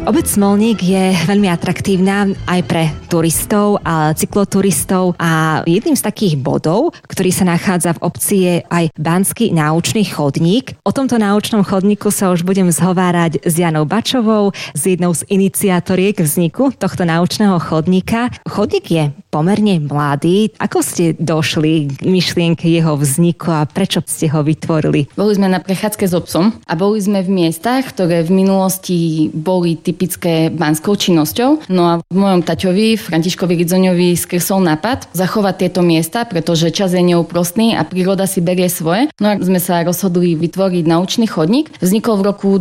Obec Smolník je veľmi atraktívna aj pre turistov a cykloturistov a jedným z takých bodov, ktorý sa nachádza v obci, je aj Banský náučný chodník. O tomto náučnom chodníku sa už budem zhovárať s Janou Bačovou, s jednou z iniciatoriek vzniku tohto náučného chodníka. Chodník je pomerne mladý. Ako ste došli k myšlienke jeho vzniku a prečo ste ho vytvorili? Boli sme na prechádzke s obcom a boli sme v miestach, ktoré v minulosti boli typické banskou činnosťou. No a v mojom taťovi, Františkovi Ridzoňovi, skrsol nápad zachovať tieto miesta, pretože čas je neúprostný a príroda si berie svoje. No a sme sa rozhodli vytvoriť náučný chodník. Vznikol v roku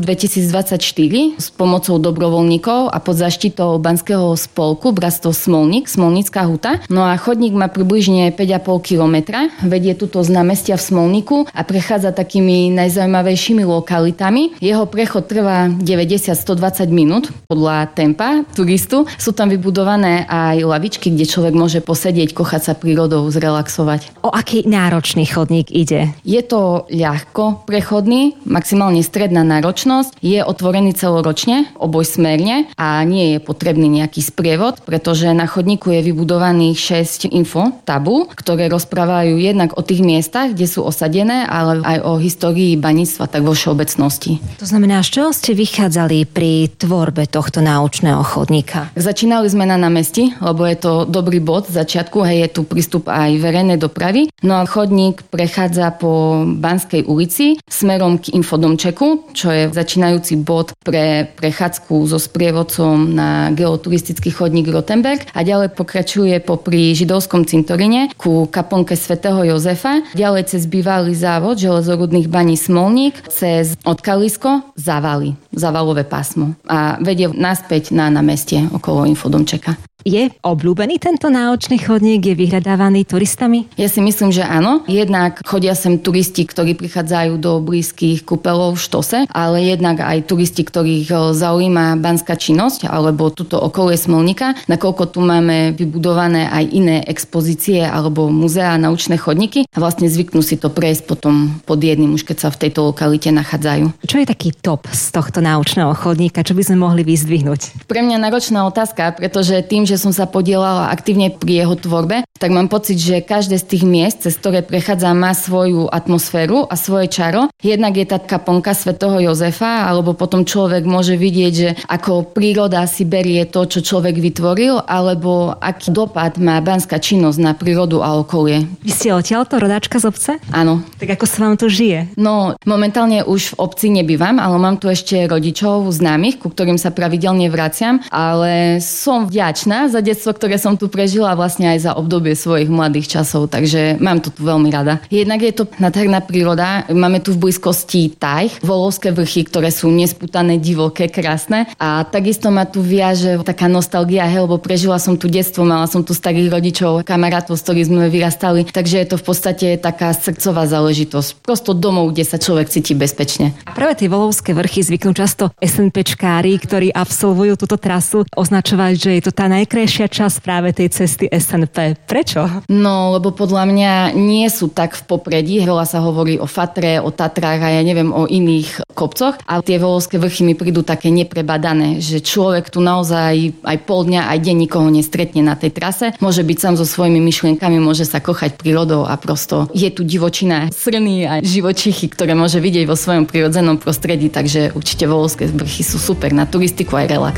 2024 s pomocou dobrovoľníkov a pod zaštitou banského spolku Bratstvo Smolník, Smolnícka huta. No a chodník má približne 5,5 kilometra. Vedie tuto z námestia v Smolníku a prechádza takými najzaujímavejšími lokalitami. Jeho prechod trvá 90-120 minút podľa tempa turistu. Sú tam vybudované aj lavičky, kde človek môže posedieť, kochať sa prírodou, zrelaxovať. O aký náročný chodník ide? Je to ľahko prechodný, maximálne stredná náročnosť. Je otvorený celoročne, obojsmerne a nie je potrebný nejaký sprievod, pretože na chodníku je vybudovaných 6 tabul, ktoré rozprávajú jednak o tých miestach, kde sú osadené, ale aj o histórii baníctva, tak vo všeobecnosti. To znamená, z čoho ste vychádzali pri tvorbe tohto náučného chodníka? Začínali sme na námestí, lebo je to dobrý bod z začiatku, je tu prístup aj verejnej dopravy. No a chodník prechádza po Banskej ulici smerom k infodomčeku, čo je začínajúci bod pre prechádzku so sprievodcom na geoturistický chodník Rotenberg a ďalej pokračuje popri židovskom cintoríne ku kaplnke svätého Jozefa, ďalej cez bývalý závod železorudných baní Smolník, cez odkalisko Zavalové pásmo a vedie naspäť na námestie okolo infodomčeka. Je obľúbený tento náučný chodník? Je vyhľadávaný turistami? Ja si myslím, že áno. Jednak chodia sem turisti, ktorí prichádzajú do blízkych kúpeľov v Štose, ale jednak aj turisti, ktorých zaujíma banská činnosť alebo tuto okolie Smolníka, nakoľko tu máme vybudované aj iné expozície alebo muzeá, náučné chodníky a vlastne zvyknú si to prejsť potom pod jedným, už keď sa v tejto lokalite nachádzajú. Čo je taký top z tohto náučného chodníka? Čo by sme mohli vyzdvihnúť? Pre mňa náročná otázka, pretože tým, že som sa podielala aktívne pri jeho tvorbe, tak mám pocit, že každé z tých miest, cez ktoré prechádza, má svoju atmosféru a svoje čaro. Jednak je tá kaplnka svätého Jozefa, alebo potom človek môže vidieť, že ako príroda si berie to, čo človek vytvoril, alebo aký dopad má banská činnosť na prírodu a okolie. Vy ste odtiaľto rodáčka z obce? Áno. Tak ako sa vám tu žije? No, momentálne už v obci nebývam, ale mám tu ešte rodičov, známych, ku ktorým sa pravidelne vraciam, ale som vďačná za detstvo, ktoré som tu prežila, vlastne aj za obdobie svojich mladých časov, takže mám to tu veľmi rada. Jednak je to nádherná príroda, máme tu v blízkosti Tajch, Volovské vrchy, ktoré sú nespútané, divoké, krásne a takisto ma tu viaže taká nostalgia, lebo prežila som tu detstvo, mala som tu starých rodičov, kamarátov, s ktorých sme vyrastali, takže je to v podstate taká srdcová záležitosť. Prosto domov, kde sa človek cíti bezpečne. A práve tie Volovské vrchy zvyknú často SNPčkári, ktorí absolvujú túto trasu, označovať, že je to tá najkrajšia časť práve tej cesty SNP. Prečo? No, lebo podľa mňa nie sú tak v popredí. Veľa sa hovorí o Fatre, o Tatrách a ja neviem o iných kopcoch. A tie Volovské vrchy mi prídu také neprebadané, že človek tu naozaj aj pol dňa, aj deň nikoho nestretne na tej trase. Môže byť sám so svojimi myšlienkami, môže sa kochať prírodou a prosto je tu divočina, srny a živočichy, ktoré môže vidieť vo svojom prirodzenom prostredí, takže určite Volovské vrchy sú super na turistiku aj relax.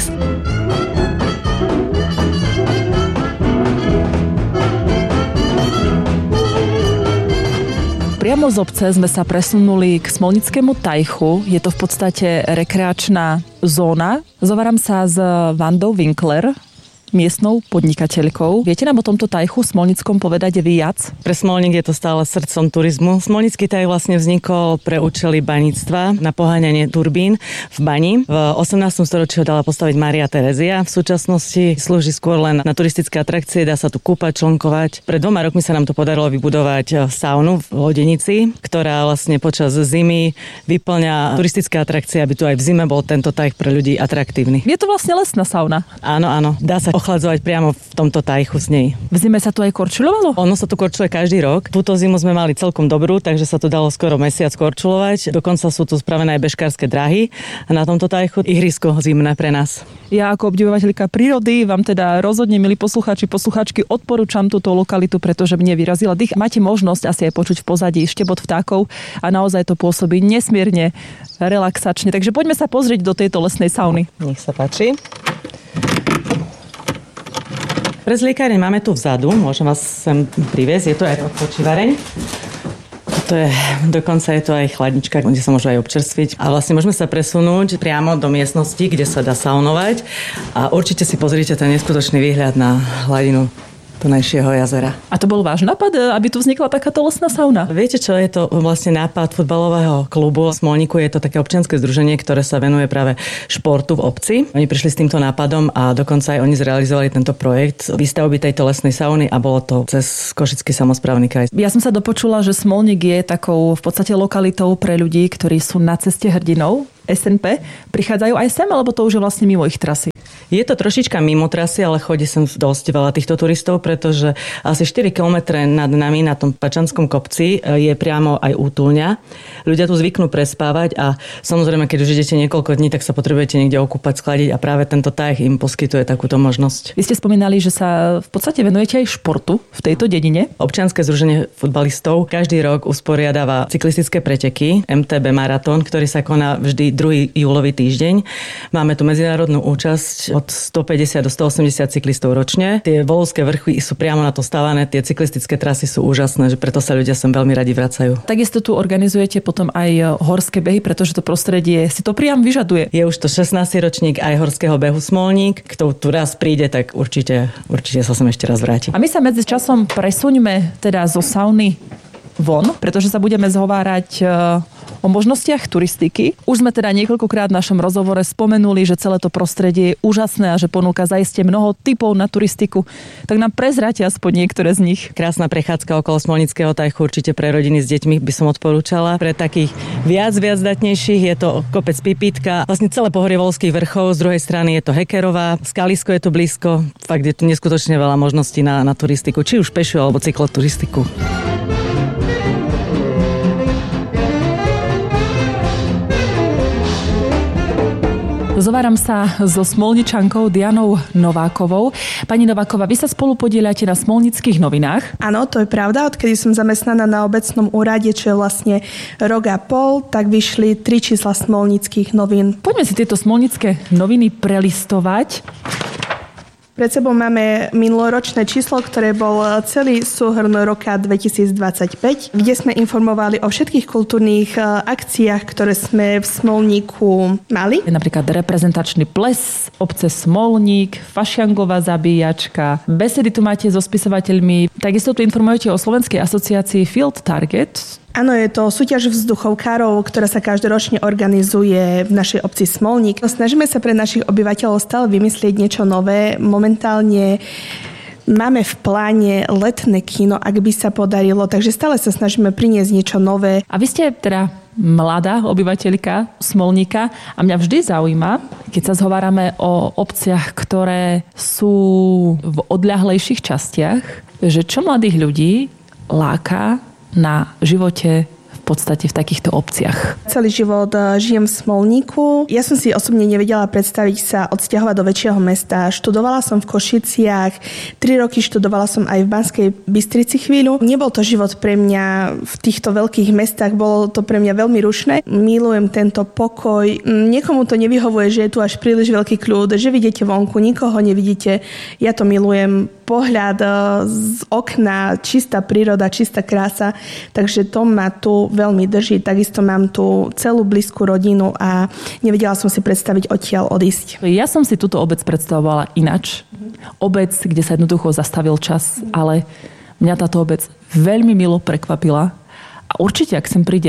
Priamo z obce sme sa presunuli k Smolnickému Tajchu. Je to v podstate rekreačná zóna. Zováram sa s Vandou Winkler, miestnou podnikateľkou. Viete nám o tomto Tajchu Smolnickom povedať viac? Pre Smolník je to stále srdcom turizmu. Smolnický Taj vlastne vznikol pre účely baníctva na poháňanie turbín v bani. V 18. storočí ho dala postaviť Mária Terezia. V súčasnosti slúži skôr len na turistické atrakcie, dá sa tu kúpať, člnkovať. Pred 2 rokmi sa nám tu podarilo vybudovať saunu v Lodenici, ktorá vlastne počas zimy vyplňa turistické atrakcie, aby tu aj v zime bol tento Taj pre ľudí atraktívny. Je to vlastne lesná sauna. Áno, áno. Dá sa ochladzovať priamo v tomto tajchu s nej. V zime sa tu aj korčuľovalo? Ono sa tu korčuluje každý rok. Túto zimu sme mali celkom dobrú, takže sa tu dalo skoro mesiac korčulovať. Dokonca sú tu spravené aj bežkárske dráhy a na tomto tajchu ihrisko zimné pre nás. Ja ako obdivovateľka prírody vám teda rozhodne, milí poslucháčky, odporúčam túto lokalitu, pretože mne vyrazila dých. Máte možnosť asi aj počuť v pozadí štebot vtákov a naozaj to pôsobí nesmierne relaxačne. Takže poďme sa pozrieť do tejto lesnej sauny. Nech sa páči. Prezliekáreň máme tu vzadu, môžem vás sem priviesť, je to aj odpočívareň. Dokonca je to aj chladnička, kde sa môžu aj občerstviť. A vlastne môžeme sa presunúť priamo do miestnosti, kde sa dá saunovať. A určite si pozrite ten neskutočný výhľad na hladinu tunajšieho jazera. A to bol váš nápad, aby tu vznikla takáto lesná sauna? Viete čo, je to vlastne nápad futbalového klubu v Smolníku, je to také občianske združenie, ktoré sa venuje práve športu v obci. Oni prišli s týmto nápadom a dokonca aj oni zrealizovali tento projekt výstavby tejto lesnej sauny a bolo to cez Košický samosprávny kraj. Ja som sa dopočula, že Smolník je takou v podstate lokalitou pre ľudí, ktorí sú na ceste hrdinou. SNP, prichádzajú aj sem, alebo to už je vlastne mimo ich trasy? Je to trošička mimo trasy, ale chodí sem dosť veľa týchto turistov, pretože asi 4 km nad nami na tom Pačanskom kopci je priamo aj útulňa. Ľudia tu zvyknú prespávať a samozrejme, keď už idete niekoľko dní, tak sa potrebujete niekde okúpať, schladiť a práve tento tajh im poskytuje takúto možnosť. Vy ste spomínali, že sa v podstate venujete aj športu v tejto dedine. Občianske združenie futbalistov každý rok usporiadáva cyklistické preteky MTB Maratón, ktorý sa koná vždy 2. júlový týždeň. Máme tu medzinárodnú účasť od 150 do 180 cyklistov ročne. Tie volovské vrchy sú priamo na to stavané, tie cyklistické trasy sú úžasné, že preto sa ľudia sem veľmi radi vracajú. Takisto tu organizujete potom aj horské behy, pretože to prostredie si to priam vyžaduje. Je už to 16. ročník aj horského behu Smolník. Kto tu raz príde, tak určite sa sem ešte raz vráti. A my sa medzi časom presuňme teda zo sauny von, pretože sa budeme zhovárať o možnostiach turistiky. Už sme teda niekoľkokrát v našom rozhovore spomenuli, že celé to prostredie je úžasné a že ponúka zaiste mnoho typov na turistiku. Tak nám prezráte aspoň niektoré z nich. Krásna prechádzka okolo Smolnického tajchu určite pre rodiny s deťmi by som odporúčala. Pre takých viac datnejších je to kopec Pipítka, vlastne celé pohorie Volovských vrchov, z druhej strany je to Hekerová, Skalisko je tu blízko. Fakt je tu neskutočne veľa možností na turistiku, či už pešiu alebo cykloturistiku. Zováram sa so Smolničankou Dianou Novákovou. Pani Nováková, vy sa spolu podieľate na Smolnických novinách? Áno, to je pravda. Odkedy som zamestnaná na obecnom úrade, čo je vlastne rok a pol, tak vyšli 3 čísla Smolnických novín. Poďme si tieto Smolnické noviny prelistovať. Pred sebou máme minuloročné číslo, ktoré bol celý súhrn roka 2025, kde sme informovali o všetkých kultúrnych akciách, ktoré sme v Smolníku mali. Napríklad reprezentačný ples obce Smolník, fašiangová zabíjačka. Besedy tu máte so spisovateľmi. Takisto tu informujete o Slovenskej asociácii Field Target. Áno, je to súťaž vzduchovkárov, ktorá sa každoročne organizuje v našej obci Smolník. Snažíme sa pre našich obyvateľov stále vymyslieť niečo nové. Momentálne máme v pláne letné kino, ak by sa podarilo, takže stále sa snažíme priniesť niečo nové. A vy ste teda mladá obyvateľka Smolníka a mňa vždy zaujíma, keď sa zhovárame o obciach, ktoré sú v odľahlejších častiach, že čo mladých ľudí láka na živote v podstate v takýchto obciach. Celý život žijem v Smolníku. Ja som si osobne nevedela predstaviť sa odsťahovať do väčšieho mesta. Študovala som v Košiciach, 3 roky študovala som aj v Banskej Bystrici chvíľu. Nebol to život pre mňa v týchto veľkých mestách, bolo to pre mňa veľmi rušné. Milujem tento pokoj. Niekomu to nevyhovuje, že je tu až príliš veľký kľud, že vidíte vonku, nikoho nevidíte. Ja to milujem. Pohľad z okna, čistá príroda, čistá krása. Takže to ma tu veľmi drží. Takisto mám tu celú blízku rodinu a nevedela som si predstaviť odtiaľ odísť. Ja som si túto obec predstavovala inač. Obec, kde sa jednoducho zastavil čas, ale mňa táto obec veľmi milo prekvapila. A určite, ak sem príde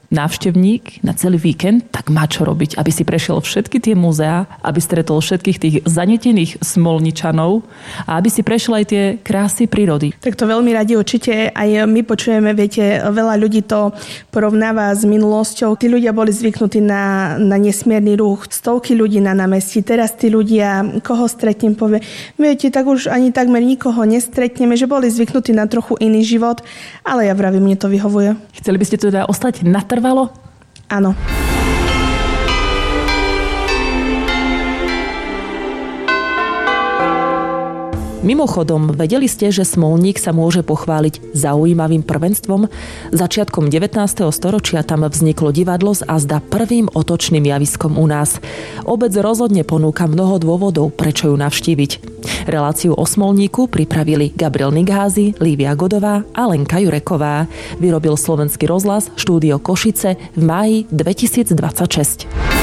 návštevník na celý víkend, tak má čo robiť, aby si prešiel všetky tie múzeá, aby stretol všetkých tých zanetených Smolničanov a aby si prešiel aj tie krásy prírody. Tak to veľmi radi určite aj my počujeme, viete, veľa ľudí to porovnáva s minulosťou. Tí ľudia boli zvyknutí na nesmierny ruch, stovky ľudí na námestí. Teraz tí ľudia, koho stretnem, povie, viete, tak už ani takmer nikoho nestretneme, že boli zvyknutí na trochu iný život, ale ja vravím, mne to vyhovuje. Chceli by ste teda ostať natrvalo? Áno. Mimochodom, vedeli ste, že Smolník sa môže pochváliť zaujímavým prvenstvom? Začiatkom 19. storočia tam vzniklo divadlo s azda prvým otočným javiskom u nás. Obec rozhodne ponúka mnoho dôvodov, prečo ju navštíviť. Reláciu o Smolníku pripravili Gabriel Nigházy, Lívia Godová a Lenka Jureková. Vyrobil Slovenský rozhlas, štúdio Košice v máji 2026.